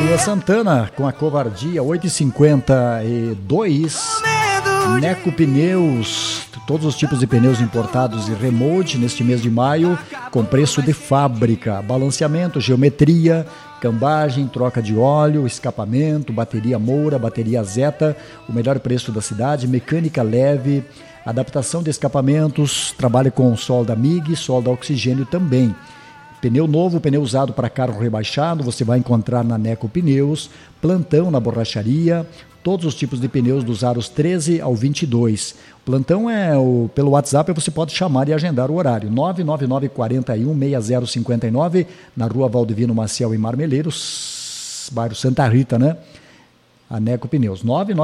Lua Santana com a Covardia, 8h52. Neco Pneus, todos os tipos de pneus importados e remote neste mês de maio, com preço de fábrica. Balanceamento, geometria, cambagem, troca de óleo, escapamento, bateria Moura, bateria Zeta, o melhor preço da cidade, mecânica leve, adaptação de escapamentos, trabalho com solda MIG, solda oxigênio também. Pneu novo, pneu usado para carro rebaixado, você vai encontrar na Neco Pneus, plantão na borracharia, todos os tipos de pneus dos aros 13 ao 22. Plantão pelo WhatsApp, você pode chamar e agendar o horário. 999-41-6059, na rua Valdivino Maciel, em Marmeleiros, bairro Santa Rita, né? A Neco Pneus,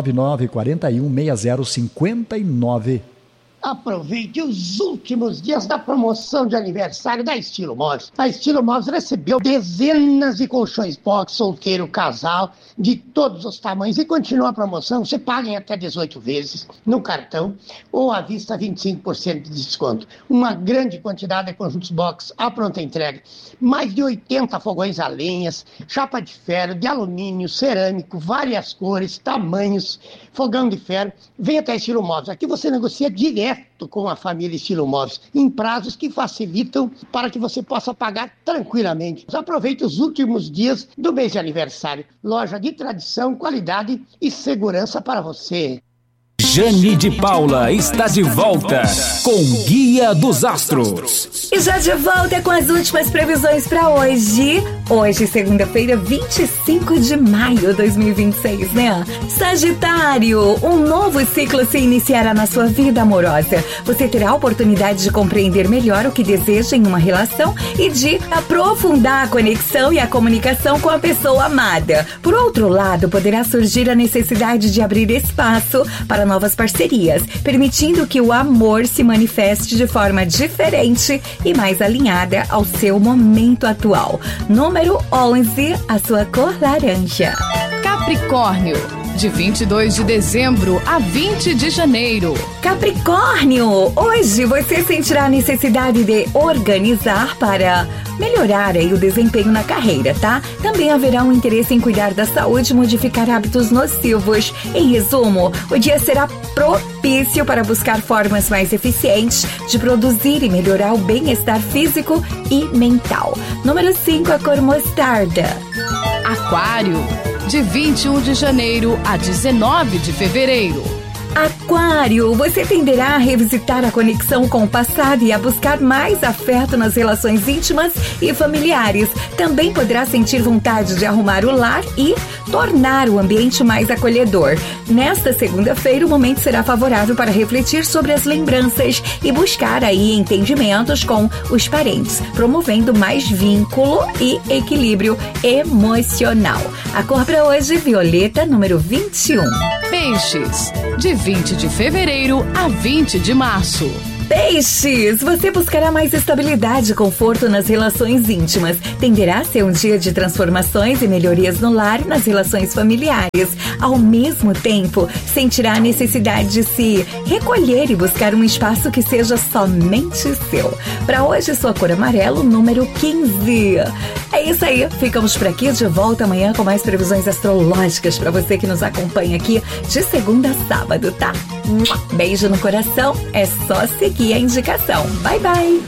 999-41-6059. Aproveite os últimos dias da promoção de aniversário da Estilo Móveis. A Estilo Móveis recebeu dezenas de colchões box, solteiro, casal, de todos os tamanhos. E continua a promoção, você paga em até 18 vezes no cartão ou à vista 25% de desconto. Uma grande quantidade de conjuntos box à pronta entrega. Mais de 80 fogões a lenhas, chapa de ferro, de alumínio, cerâmico, várias cores, tamanhos, fogão de ferro. Vem até Estilo Móveis. Aqui você negocia direto com a família Estilo Móveis, em prazos que facilitam para que você possa pagar tranquilamente. Aproveite os últimos dias do mês de aniversário. Loja de tradição, qualidade e segurança para você. Jane de Paula está de volta com Guia dos Astros. E já de volta com as últimas previsões para hoje. Hoje, segunda-feira, 25 de maio de 2026, né? Sagitário, um novo ciclo se iniciará na sua vida amorosa. Você terá a oportunidade de compreender melhor o que deseja em uma relação e de aprofundar a conexão e a comunicação com a pessoa amada. Por outro lado, poderá surgir a necessidade de abrir espaço para novas parcerias, permitindo que o amor se manifeste de forma diferente e mais alinhada ao seu momento atual. Número 11, a sua cor laranja. Capricórnio, de 22 de dezembro a 20 de janeiro. Capricórnio, hoje você sentirá a necessidade de organizar para melhorar aí o desempenho na carreira, tá? Também haverá um interesse em cuidar da saúde e modificar hábitos nocivos. Em resumo, o dia será propício para buscar formas mais eficientes de produzir e melhorar o bem-estar físico e mental. Número 5, a cor mostarda. Aquário, de 21 de janeiro a 19 de fevereiro. Aquário, você tenderá a revisitar a conexão com o passado e a buscar mais afeto nas relações íntimas e familiares. Também poderá sentir vontade de arrumar o lar e tornar o ambiente mais acolhedor. Nesta segunda-feira, o momento será favorável para refletir sobre as lembranças e buscar aí entendimentos com os parentes, promovendo mais vínculo e equilíbrio emocional. A cor para hoje, violeta, número 21. Peixes, de 20 de fevereiro a 20 de março. Peixes, você buscará mais estabilidade e conforto nas relações íntimas. Tenderá a ser um dia de transformações e melhorias no lar e nas relações familiares. Ao mesmo tempo, sentirá a necessidade de se recolher e buscar um espaço que seja somente seu. Para hoje, sua cor amarelo, número 15. É isso aí, ficamos por aqui, de volta amanhã com mais previsões astrológicas para você que nos acompanha aqui de segunda a sábado, tá? Beijo no coração, é só seguir a indicação. Bye, bye!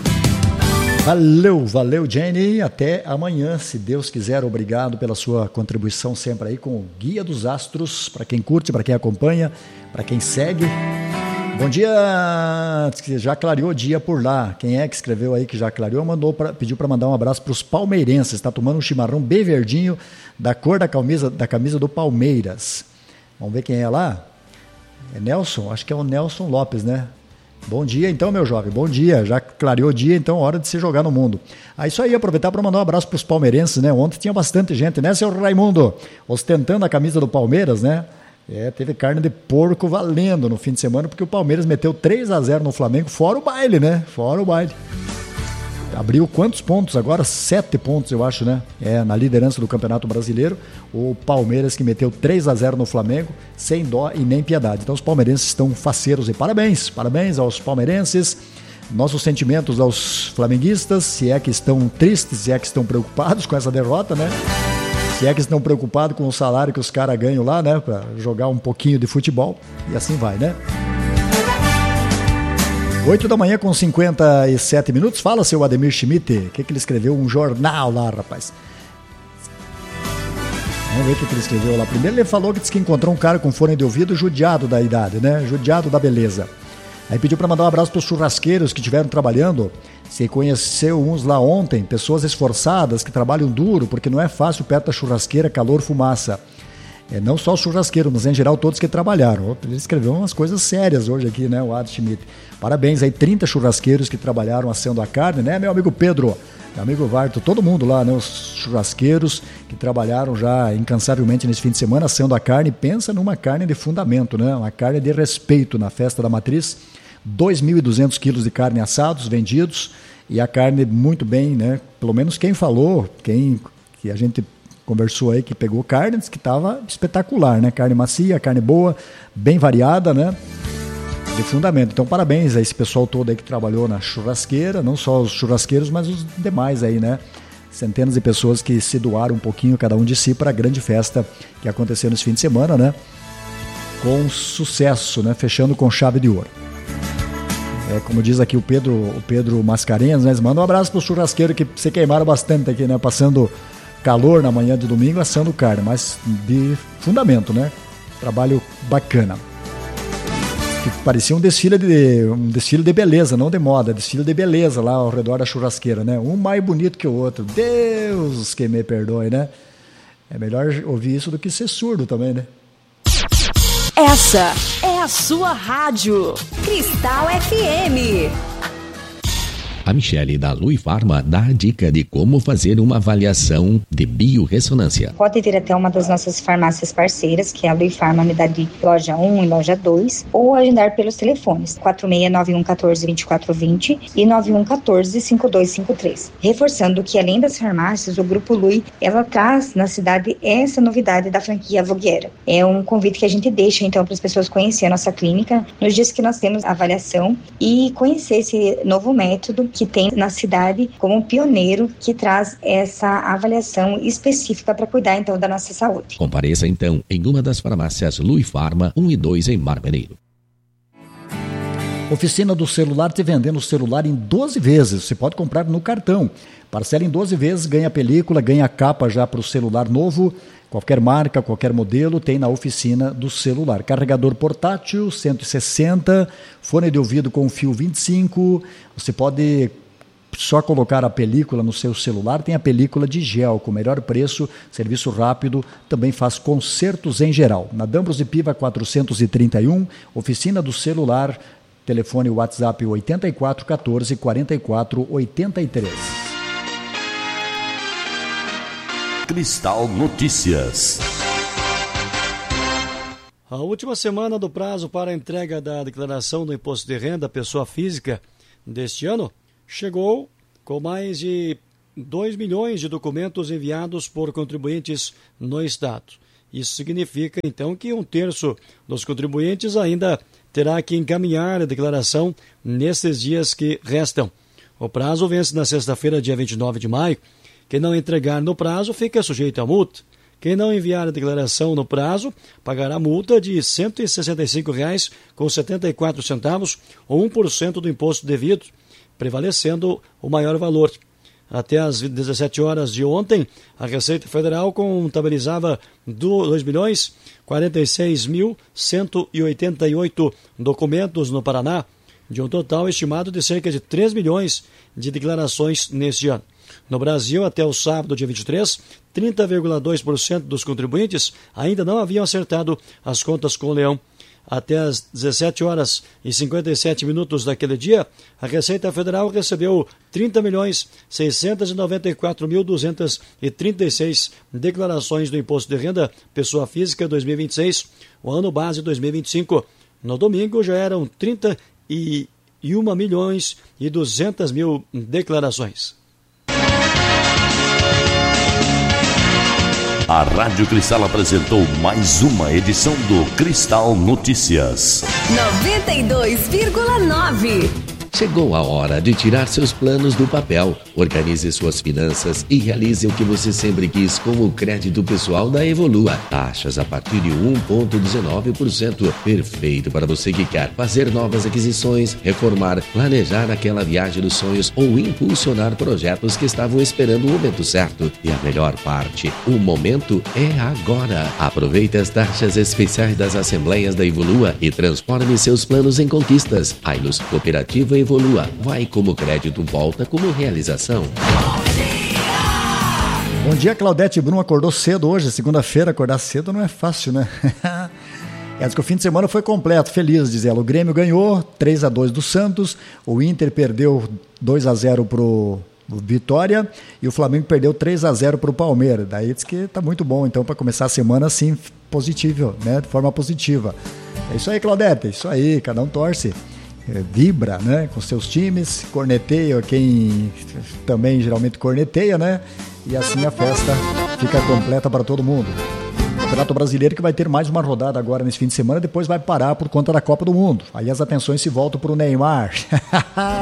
Valeu, Jenny. Até amanhã, se Deus quiser. Obrigado pela sua contribuição sempre aí com o Guia dos Astros. Para quem curte, para quem acompanha, para quem segue. Bom dia, já clareou o dia por lá. Quem é que escreveu aí que já clareou, pediu para mandar um abraço para os palmeirenses. Está tomando um chimarrão bem verdinho, da cor da camisa do Palmeiras. Vamos ver quem é lá? É Nelson? Acho que é o Nelson Lopes, né? Bom dia então, meu jovem, bom dia, já clareou o dia, então hora de se jogar no mundo. Isso aí, aproveitar para mandar um abraço para os palmeirenses, né? Ontem tinha bastante gente, né, seu Raimundo? Ostentando a camisa do Palmeiras, né? Teve carne de porco valendo no fim de semana, porque o Palmeiras meteu 3-0 no Flamengo, fora o baile, né? Fora o baile. Abriu quantos pontos agora? 7 pontos, eu acho, né? Na liderança do Campeonato Brasileiro. O Palmeiras que meteu 3-0 no Flamengo, sem dó e nem piedade. Então os palmeirenses estão faceiros e parabéns aos palmeirenses. Nossos sentimentos aos flamenguistas, se é que estão tristes, se é que estão preocupados com essa derrota, né? Se é que estão preocupados com o salário que os caras ganham lá, né? Para jogar um pouquinho de futebol. E assim vai, né? 8 da manhã com 57 minutos. Fala, seu Ademir Schmidt. O que ele escreveu? Um jornal lá, rapaz. Vamos ver o que ele escreveu lá. Primeiro ele falou que disse que encontrou um cara com fone de ouvido judiado da idade, né? Judiado da beleza. Aí pediu para mandar um abraço para os churrasqueiros que estiveram trabalhando. Se conheceu uns lá ontem, pessoas esforçadas que trabalham duro, porque não é fácil perto da churrasqueira, calor, fumaça. Não só os churrasqueiros, mas em geral todos que trabalharam. Ele escreveu umas coisas sérias hoje aqui, né, o Ad Schmidt. Parabéns aí, 30 churrasqueiros que trabalharam assando a carne, né, meu amigo Pedro, meu amigo Varto, todo mundo lá, né, os churrasqueiros que trabalharam já incansavelmente nesse fim de semana assando a carne. Pensa numa carne de fundamento, né, uma carne de respeito na festa da matriz. 2.200 quilos de carne assados, vendidos, e a carne muito bem, né, pelo menos quem falou, que a gente conversou aí, que pegou carne, disse que estava espetacular, né? Carne macia, carne boa, bem variada, né? De fundamento. Então, parabéns a esse pessoal todo aí que trabalhou na churrasqueira, não só os churrasqueiros, mas os demais aí, né? Centenas de pessoas que se doaram um pouquinho, cada um de si, para a grande festa que aconteceu nesse fim de semana, né? Com sucesso, né? Fechando com chave de ouro. Como diz aqui o Pedro Mascarenhas, né? Manda um abraço para os churrasqueiros que se queimaram bastante aqui, né? Passando calor na manhã de domingo assando carne, mas de fundamento, né? Trabalho bacana. Que parecia um desfile de beleza, não de moda, desfile de beleza lá ao redor da churrasqueira, né? Um mais bonito que o outro. Deus que me perdoe, né? É melhor ouvir isso do que ser surdo também, né? Essa é a sua rádio Cristal FM. A Michele da Lui Farma dá a dica de como fazer uma avaliação de biorressonância. Pode vir até uma das nossas farmácias parceiras, que é a Lui Farma Unidade Loja 1 e Loja 2, ou agendar pelos telefones 4691142420 e 91145253. Reforçando que, além das farmácias, o Grupo Lui, ela traz na cidade essa novidade da franquia Vogueira. É um convite que a gente deixa, então, para as pessoas conhecerem a nossa clínica nos dias que nós temos avaliação e conhecer esse novo método que tem na cidade como um pioneiro que traz essa avaliação específica para cuidar então da nossa saúde. Compareça então em uma das farmácias Lui Farma 1 e 2 em Marmeneiro. Oficina do Celular te vendendo o celular em 12 vezes. Você pode comprar no cartão. Parcela em 12 vezes, ganha película, ganha capa já para o celular novo. Qualquer marca, qualquer modelo tem na Oficina do Celular. Carregador portátil, 160, fone de ouvido com fio 25. Você pode só colocar a película no seu celular. Tem a película de gel com melhor preço, serviço rápido, também faz consertos em geral. Na Dambros de Piva 431, Oficina do Celular, telefone WhatsApp 8414 4483. Cristal Notícias. A última semana do prazo para a entrega da declaração do imposto de renda à pessoa física deste ano chegou com mais de 2 milhões de documentos enviados por contribuintes no Estado. Isso significa, então, que 1/3 dos contribuintes ainda terá que encaminhar a declaração nesses dias que restam. O prazo vence na sexta-feira, dia 29 de maio. Quem não entregar no prazo fica sujeito a multa. Quem não enviar a declaração no prazo pagará multa de R$ 165,74 ou 1% do imposto devido, prevalecendo o maior valor. Até às 17 horas de ontem, a Receita Federal contabilizava 2.046.188 documentos no Paraná, de um total estimado de cerca de 3 milhões de declarações neste ano. No Brasil, até o sábado, dia 23, 30,2% dos contribuintes ainda não haviam acertado as contas com o Leão. Até às 17 horas e 57 minutos daquele dia, a Receita Federal recebeu 30.694.236 declarações do Imposto de Renda Pessoa Física 2026, o ano base 2025. No domingo já eram 31.200.000 declarações. A Rádio Cristal apresentou mais uma edição do Cristal Notícias. 92,9. Chegou a hora de tirar seus planos do papel. Organize suas finanças e realize o que você sempre quis com o crédito pessoal da Evolua. Taxas a partir de 1,19%. Perfeito para você que quer fazer novas aquisições, reformar, planejar aquela viagem dos sonhos ou impulsionar projetos que estavam esperando o momento certo. E a melhor parte, o momento é agora. Aproveite as taxas especiais das assembleias da Evolua e transforme seus planos em conquistas. A Ilus Cooperativa Evolua. Vai como crédito, volta como realização. Bom dia, Claudete Bruno. Acordou cedo hoje, segunda-feira. Acordar cedo não é fácil, né? Diz que o fim de semana foi completo, feliz, diz ela. O Grêmio ganhou 3-2 do Santos, o Inter perdeu 2-0 pro Vitória e o Flamengo perdeu 3-0 pro Palmeiras. Daí diz que tá muito bom, então, para começar a semana assim, positivo, né? De forma positiva. É isso aí, Claudete, é isso aí, cada um torce. Vibra, né, com seus times, corneteia quem também geralmente corneteia, né, e assim a festa fica completa para todo mundo. O Campeonato Brasileiro que vai ter mais uma rodada agora nesse fim de semana, depois vai parar por conta da Copa do Mundo. Aí as atenções se voltam para o Neymar.